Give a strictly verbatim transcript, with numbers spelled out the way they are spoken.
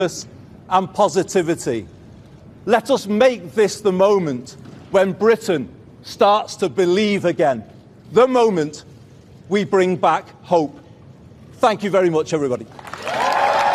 and positivity. Let us make this the moment when Britain starts to believe again, the moment we bring back hope. Thank you very much, everybody.